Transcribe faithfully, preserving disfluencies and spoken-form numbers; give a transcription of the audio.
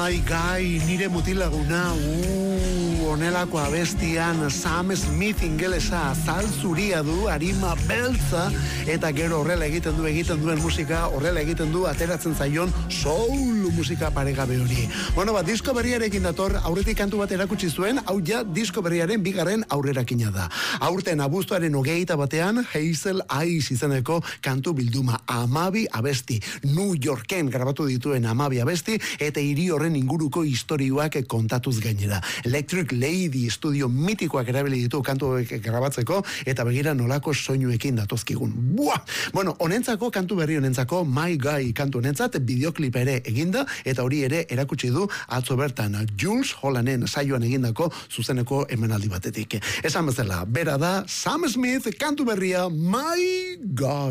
My Guy, nire mutilaguna, uh, onelako abestian Sam Smith ingelesa azal zuria du, arima beltza, eta gero horrela egiten du egiten duen musika, horrela egiten du ateratzen zaion soul musika paregabe hori. Bueno, bat, disko berriarekin dator, aurretik kantu bat erakutsi zuen, hau ja disko berriaren bigarren aurrerakina da. Aurten abuztuaren hogeita batean, Hazel Eyes izeneko kantu bilduma, amabi abesti, New Yorken grabatu dituen amabi abesti, eta hiri horren inguruko istorioak kontatuz gainera. Electric Lady studio mitikoak erabili ditu kantu grabatzeko, eta begira nolako soinuekin datozkigun. Buah! Bueno, honentzako, kantu berri honentzako, My Guy kantu honentzat, bideoklip ere eginda, eta hori ere erakutsi du atzo bertan Jules Hollanen saioan egindako zuzeneko emanaldi batetik. Esan bezala, bera da Sam Smith kantu berria My Guy.